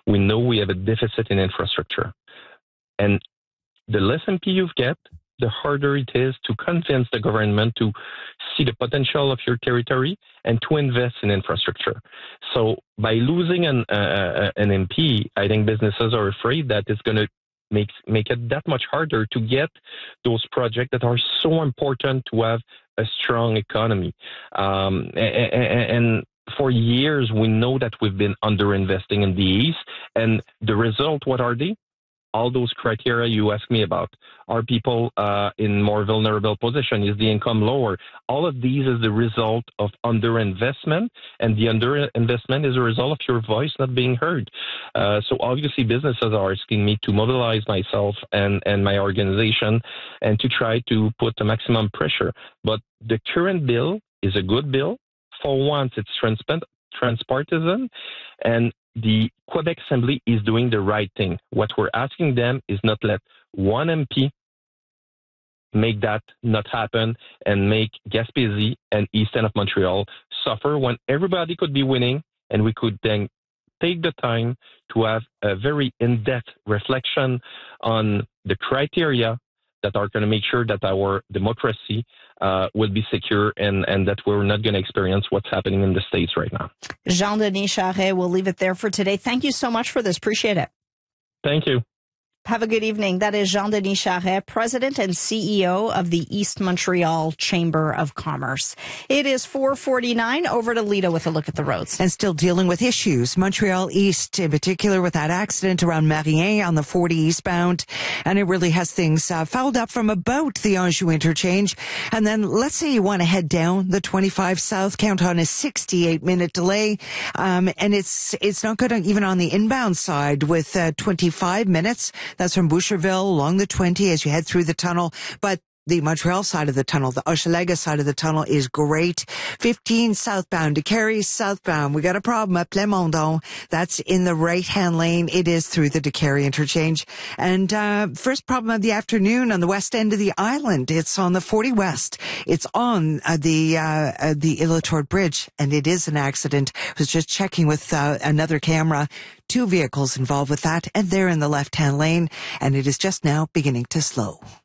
we know we have a deficit in infrastructure. And the less MP you get, the harder it is to convince the government to see the potential of your territory and to invest in infrastructure. So by losing an MP, I think businesses are afraid that it's going to make it that much harder to get those projects that are so important to have a strong economy. And for years, we know that we've been underinvesting in the East. And the result, what are they? All those criteria you asked me about. Are people in more vulnerable position? Is the income lower? All of these is the result of underinvestment, and the underinvestment is a result of your voice not being heard. So obviously businesses are asking me to mobilize myself and my organization and to try to put the maximum pressure. But the current bill is a good bill. For once, it's transpartisan, and the Quebec Assembly is doing the right thing. What we're asking them is not let one MP make that not happen and make Gaspésie and East End of Montreal suffer when everybody could be winning, and we could then take the time to have a very in-depth reflection on the criteria that are going to make sure that our democracy will be secure and that we're not going to experience what's happening in the States right now. Jean-Denis Charest, we'll leave it there for today. Thank you so much for this. Appreciate it. Thank you. Have a good evening. That is Jean-Denis Charest, President and CEO of the East Montreal Chamber of Commerce. It is 4:49. Over to Lita with a look at the roads. And still dealing with issues. Montreal East, in particular, with that accident around Marien on the 40 eastbound. And it really has things fouled up from about the Anjou interchange. And then let's say you want to head down the 25 south, count on a 68-minute delay. And it's not good even on the inbound side with 25 minutes. That's from Boucherville along the 20 as you head through the tunnel. But the Montreal side of the tunnel, the Hochelaga side of the tunnel is great. 15 southbound, Décarie southbound. We got a problem at Plamondon. That's in the right-hand lane. It is through the Décarie interchange. And first problem of the afternoon on the west end of the island. It's on the 40 West. It's on the Illatord Bridge, and it is an accident. I was just checking with another camera. 2 vehicles involved with that, and they're in the left-hand lane, and it is just now beginning to slow.